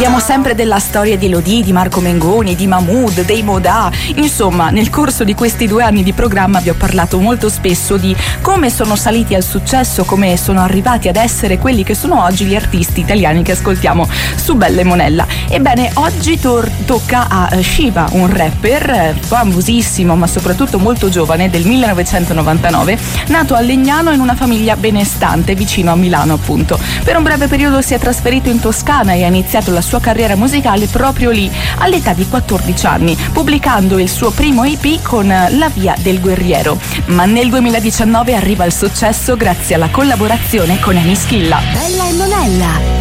Parliamo sempre della storia di Elodie, di Marco Mengoni, di Mahmood, dei Modà. Insomma, nel corso di questi 2 anni di programma vi ho parlato molto spesso di come sono saliti al successo, come sono arrivati ad essere quelli che sono oggi gli artisti italiani che ascoltiamo su Bella e Monella. Ebbene, oggi tocca a Shiva, un rapper famosissimo ma soprattutto molto giovane, del 1999, nato a Legnano in una famiglia benestante vicino a Milano, appunto. Per un breve periodo si è trasferito in Toscana e ha iniziato la sua carriera musicale proprio lì, all'età di 14 anni, pubblicando il suo primo EP con La Via del Guerriero. Ma nel 2019 arriva il successo grazie alla collaborazione con Amy Schilla. Bella e Monella.